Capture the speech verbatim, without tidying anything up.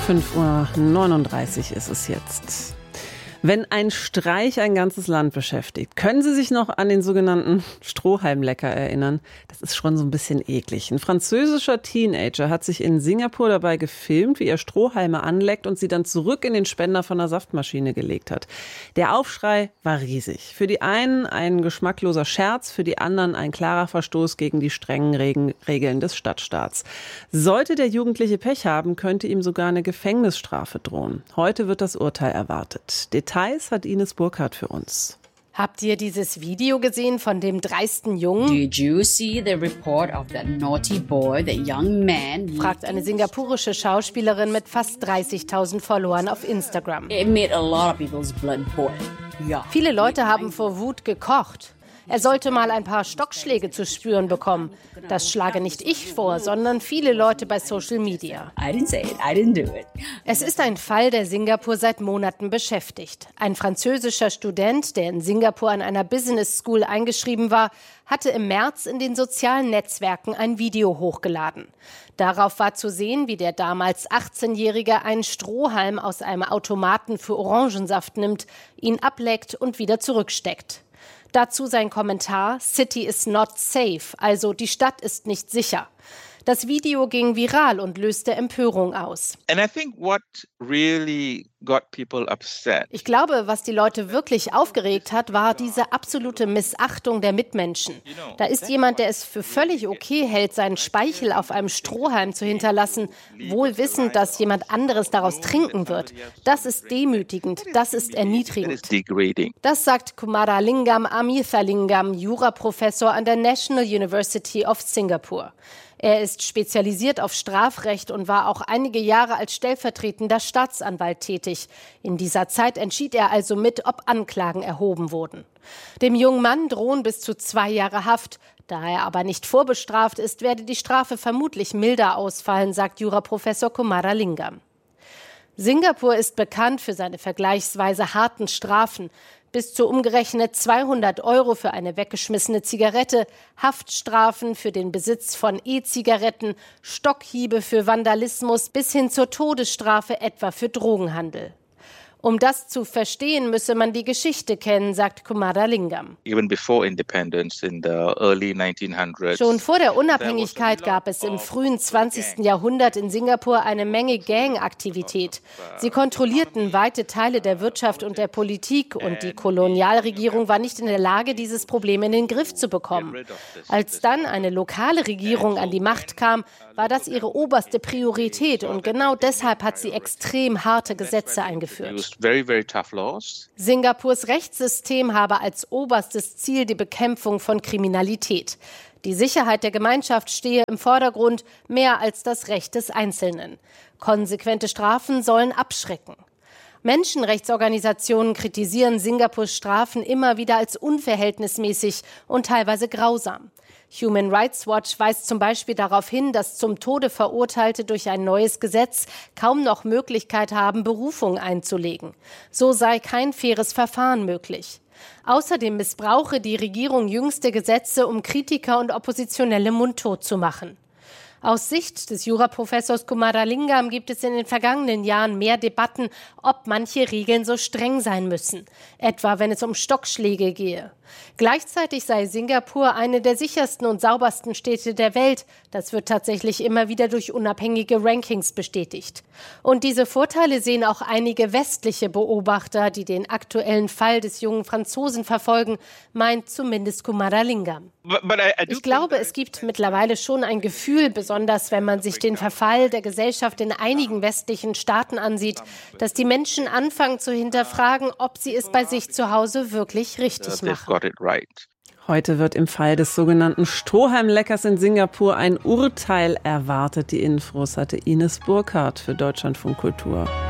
fünf Uhr neununddreißig ist es jetzt. Wenn ein Streich ein ganzes Land beschäftigt, können Sie sich noch an den sogenannten Strohhalmlecker erinnern? Das ist schon so ein bisschen eklig. Ein französischer Teenager hat sich in Singapur dabei gefilmt, wie er Strohhalme anleckt und sie dann zurück in den Spender von der Saftmaschine gelegt hat. Der Aufschrei war riesig. Für die einen ein geschmackloser Scherz, für die anderen ein klarer Verstoß gegen die strengen Regeln des Stadtstaats. Sollte der Jugendliche Pech haben, könnte ihm sogar eine Gefängnisstrafe drohen. Heute wird das Urteil erwartet. Details hat Ines Burkhardt für uns. Habt ihr dieses Video gesehen von dem dreisten Jungen? Did you see the report of that naughty boy, that young man? Fragt eine singapurische Schauspielerin mit fast dreißigtausend Followern auf Instagram. It made a lot of people's blood boil. Yeah. Viele Leute haben vor Wut gekocht. Er sollte mal ein paar Stockschläge zu spüren bekommen. Das schlage nicht ich vor, sondern viele Leute bei Social Media. I didn't say it, I didn't do it. Es ist ein Fall, der Singapur seit Monaten beschäftigt. Ein französischer Student, der in Singapur an einer Business School eingeschrieben war, hatte im März in den sozialen Netzwerken ein Video hochgeladen. Darauf war zu sehen, wie der damals achtzehnjährige einen Strohhalm aus einem Automaten für Orangensaft nimmt, ihn ableckt und wieder zurücksteckt. Dazu sein Kommentar: City is not safe, also die Stadt ist nicht sicher. Das Video ging viral und löste Empörung aus. And I think what really got people upset. Ich glaube, was die Leute wirklich aufgeregt hat, war diese absolute Missachtung der Mitmenschen. Da ist jemand, der es für völlig okay hält, seinen Speichel auf einem Strohhalm zu hinterlassen, wohl wissend, dass jemand anderes daraus trinken wird. Das ist demütigend, das ist erniedrigend. Das sagt Kumaralingam Amithalingam, Juraprofessor an der National University of Singapore. Er ist spezialisiert auf Strafrecht und war auch einige Jahre als stellvertretender Staatsanwalt tätig. In dieser Zeit entschied er also mit, ob Anklagen erhoben wurden. Dem jungen Mann drohen bis zu zwei Jahre Haft. Da er aber nicht vorbestraft ist, werde die Strafe vermutlich milder ausfallen, sagt Juraprofessor Kumaralingam. Singapur ist bekannt für seine vergleichsweise harten Strafen. Bis zu umgerechnet zweihundert Euro für eine weggeschmissene Zigarette, Haftstrafen für den Besitz von E-Zigaretten, Stockhiebe für Vandalismus bis hin zur Todesstrafe etwa für Drogenhandel. Um das zu verstehen, müsse man die Geschichte kennen, sagt Kumaralingam. Even before independence in the early nineteen hundreds. Schon vor der Unabhängigkeit gab es im frühen zwanzigsten Jahrhundert in Singapur eine Menge Gangaktivität. Sie kontrollierten weite Teile der Wirtschaft und der Politik und die Kolonialregierung war nicht in der Lage, dieses Problem in den Griff zu bekommen. Als dann eine lokale Regierung an die Macht kam, war das ihre oberste Priorität und genau deshalb hat sie extrem harte Gesetze eingeführt. Very, very tough laws. Singapurs Rechtssystem habe als oberstes Ziel die Bekämpfung von Kriminalität. Die Sicherheit der Gemeinschaft stehe im Vordergrund, mehr als das Recht des Einzelnen. Konsequente Strafen sollen abschrecken. Menschenrechtsorganisationen kritisieren Singapurs Strafen immer wieder als unverhältnismäßig und teilweise grausam. Human Rights Watch weist zum Beispiel darauf hin, dass zum Tode Verurteilte durch ein neues Gesetz kaum noch Möglichkeit haben, Berufung einzulegen. So sei kein faires Verfahren möglich. Außerdem missbrauche die Regierung jüngste Gesetze, um Kritiker und Oppositionelle mundtot zu machen. Aus Sicht des Juraprofessors Kumaralingam gibt es in den vergangenen Jahren mehr Debatten, ob manche Regeln so streng sein müssen, etwa wenn es um Stockschläge gehe. Gleichzeitig sei Singapur eine der sichersten und saubersten Städte der Welt. Das wird tatsächlich immer wieder durch unabhängige Rankings bestätigt. Und diese Vorteile sehen auch einige westliche Beobachter, die den aktuellen Fall des jungen Franzosen verfolgen, meint zumindest Kumaralingam. Ich glaube, es gibt mittlerweile schon ein Gefühl, besonders wenn man sich den Verfall der Gesellschaft in einigen westlichen Staaten ansieht, dass die Menschen anfangen zu hinterfragen, ob sie es bei sich zu Hause wirklich richtig machen. Heute wird im Fall des sogenannten Strohhalmleckers in Singapur ein Urteil erwartet. Die Infos hatte Ines Burkhardt für Deutschlandfunk Kultur.